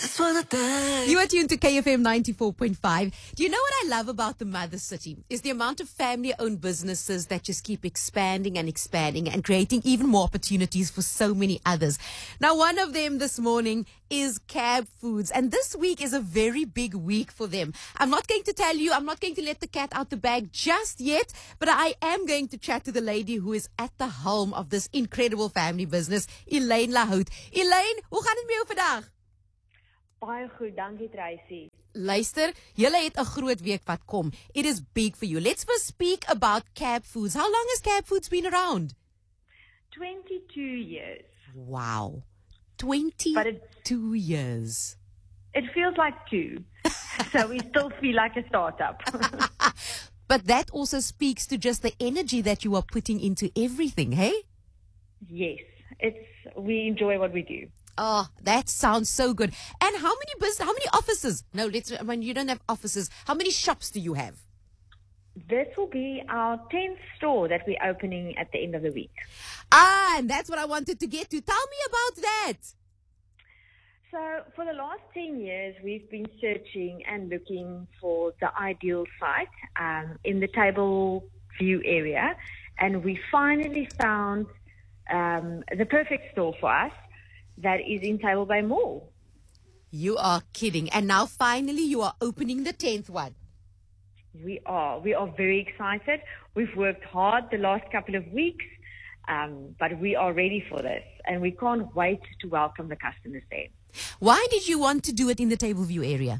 just wanna dance. You are tuned to KFM 94.5. Do you know what I love about the Mother City? Is the amount of family-owned businesses that just keep expanding and creating even more opportunities for so many others. Now, one of them this morning is Cab Foods, and this week is a very big week for them. I'm not going to let the cat out the bag just yet, but I am going to chat to the lady who is at the helm of this incredible family business, Elaine Lahout. Elaine, hoe gaan het met jou vandag? Baie goed, dankie Tracy. Luister, julle het 'n groot week wat kom. It is big for you. Let's first speak about Cab Foods. How long has Cab Foods been around? 22 years. Wow. 22 years. It feels like 2. So we still feel like a startup. But that also speaks to just the energy that you are putting into everything, hey? Yes, we enjoy what we do. Oh, that sounds so good. And how many offices? No, you don't have offices. How many shops do you have? This will be our 10th store that we're opening at the end of the week. And that's what I wanted to get to. Tell me about that. So for the last 10 years, we've been searching and looking for the ideal site in the Table View area. And we finally found the perfect store for us. That is in Table Bay Mall. You are kidding. And now finally you are opening the 10th one. We are very excited. We've worked hard the last couple of weeks, but we are ready for this. And we can't wait to welcome the customers there. Why did you want to do it in the Tableview area?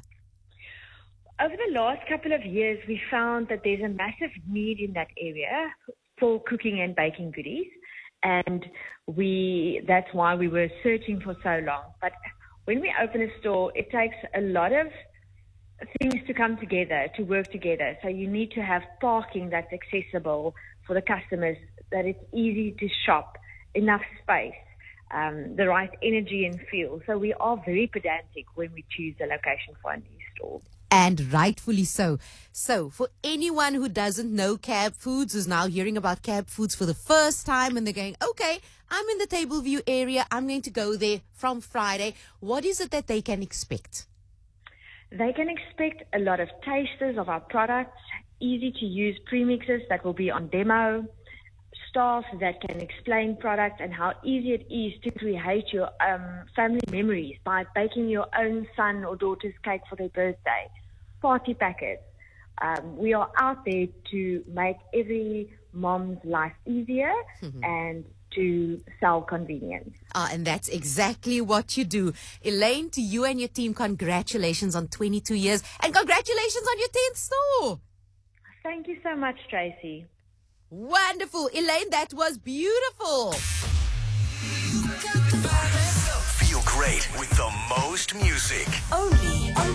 Over the last couple of years, we found that there's a massive need in that area for cooking and baking goodies. And that's why we were searching for so long. But when we open a store, it takes a lot of things to come together, to work together. So you need to have parking that's accessible for the customers, that it's easy to shop, enough space, the right energy and feel. So we are very pedantic when we choose a location for a new store. And rightfully so. So, for anyone who doesn't know Cab Foods, who's now hearing about Cab Foods for the first time, and they're going, okay, I'm in the Tableview area, I'm going to go there from Friday. What is it that they can expect? They can expect a lot of tasters of our products, easy-to-use premixes that will be on demo, staff that can explain products and how easy it is to create your family memories by baking your own son or daughter's cake for their birthday, party packets. We are out there to make every mom's life easier and to sell convenience. And that's exactly what you do. Elaine, to you and your team, congratulations on 22 years and congratulations on your 10th store. Thank you so much, Tracy. Wonderful. Elaine, that was beautiful. Feel great with the most music. Only